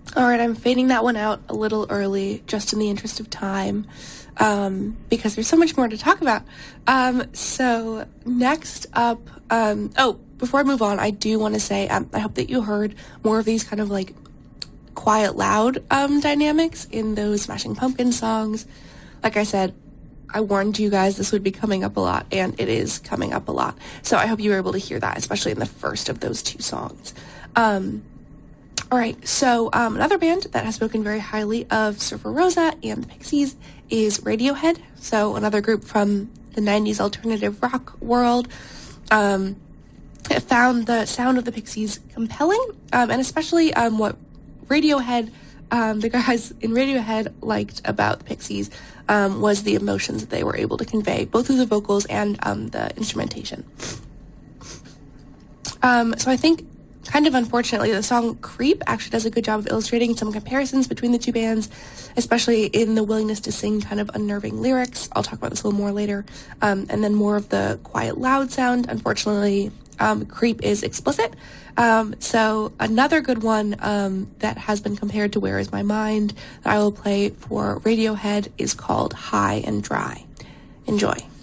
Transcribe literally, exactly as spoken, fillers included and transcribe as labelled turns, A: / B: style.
A: All right, I'm fading that one out a little early, just in the interest of time, um, because there's so much more to talk about. Um, so next up, um, oh, before I move on, I do want to say um, I hope that you heard more of these kind of like quiet, loud um, dynamics in those Smashing Pumpkins songs. Like I said, I warned you guys this would be coming up a lot, and it is coming up a lot. So I hope you were able to hear that, especially in the first of those two songs. Um, all right, so um, another band that has spoken very highly of Surfer Rosa and the Pixies is Radiohead. So another group from the nineties alternative rock world. Um, it found the sound of the Pixies compelling, um, and especially um, what Radiohead, um, the guys in Radiohead liked about the Pixies um, was the emotions that they were able to convey, both through the vocals and um, the instrumentation. Um, so I think, kind of unfortunately, the song Creep actually does a good job of illustrating some comparisons between the two bands, especially in the willingness to sing kind of unnerving lyrics. I'll talk about this a little more later. Um, and then more of the quiet, loud sound. Unfortunately, um, Creep is explicit. Um, so another good one um, that has been compared to Where Is My Mind that I will play for Radiohead is called High and Dry. Enjoy.